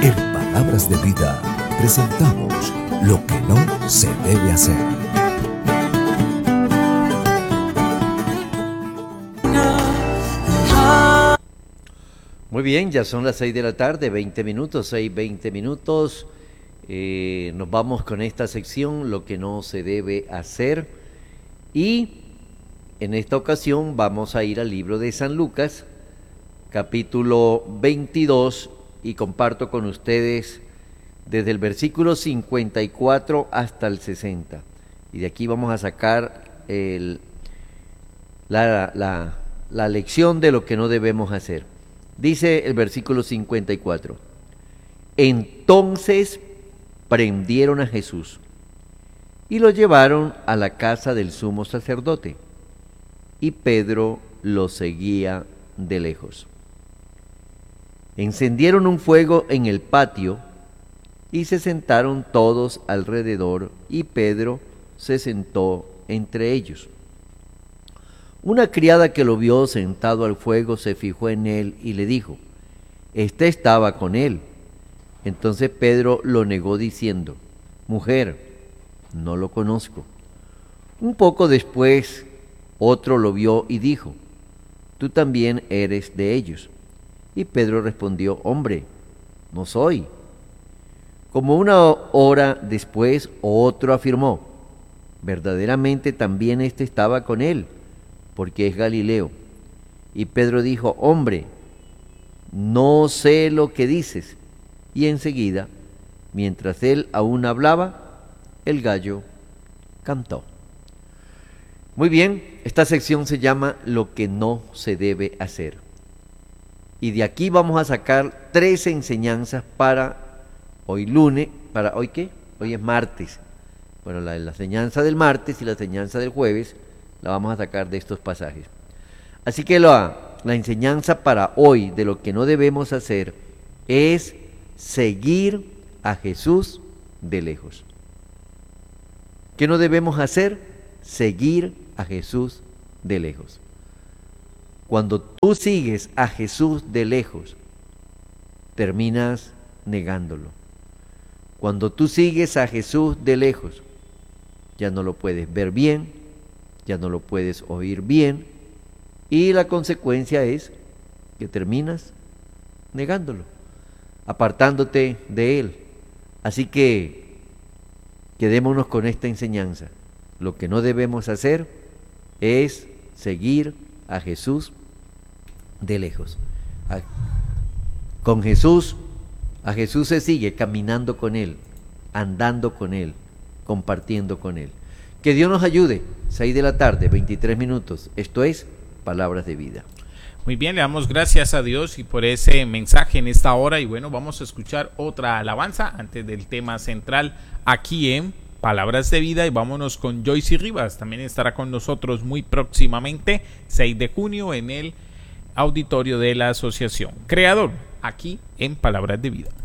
En Palabras de Vida presentamos lo que no se debe hacer. Muy bien, ya son las 6 de la tarde, 20 minutos, 6:20 minutos. Nos vamos con esta sección, lo que no se debe hacer. Y en esta ocasión vamos a ir al libro de San Lucas, capítulo 22, y comparto con ustedes desde el versículo 54 hasta el 60. Y de aquí vamos a sacar la lección de lo que no debemos hacer. Dice el versículo 54: Entonces prendieron a Jesús y lo llevaron a la casa del sumo sacerdote, y Pedro lo seguía de lejos. Encendieron un fuego en el patio y se sentaron todos alrededor, y Pedro se sentó entre ellos. Una criada que lo vio sentado al fuego se fijó en él y le dijo: «Este estaba con él». Entonces Pedro lo negó diciendo: «Mujer, no lo conozco». Un poco después otro lo vio y dijo: «Tú también eres de ellos». Y Pedro respondió: «Hombre, no soy». Como una hora después otro afirmó: «Verdaderamente también este estaba con él, porque es Galileo». Y Pedro dijo: «Hombre, no sé lo que dices». Y enseguida, mientras él aún hablaba, el gallo cantó. Muy bien, esta sección se llama Lo que no se debe hacer. Y de aquí vamos a sacar 3 enseñanzas para hoy lunes. ¿Para hoy qué? Hoy es martes. Bueno, la enseñanza del martes y la enseñanza del jueves la vamos a sacar de estos pasajes. Así que la enseñanza para hoy de lo que no debemos hacer es seguir a Jesús de lejos. ¿Qué no debemos hacer? Seguir a Jesús de lejos. Cuando tú sigues a Jesús de lejos, terminas negándolo. Cuando tú sigues a Jesús de lejos, ya no lo puedes ver bien, ya no lo puedes oír bien, y la consecuencia es que terminas negándolo, apartándote de Él. Así que quedémonos con esta enseñanza. Lo que no debemos hacer es seguir a Jesús de lejos. Con Jesús, a Jesús se sigue caminando con Él, andando con Él, compartiendo con Él. Que Dios nos ayude. 6 de la tarde, 23 minutos. Esto es Palabras de Vida. Muy bien, le damos gracias a Dios y por ese mensaje en esta hora. Y bueno, vamos a escuchar otra alabanza antes del tema central aquí en Palabras de Vida, y vámonos con Joyce Rivas. También estará con nosotros muy próximamente, 6 de junio, en el auditorio de la Asociación Creador, aquí en Palabras de Vida.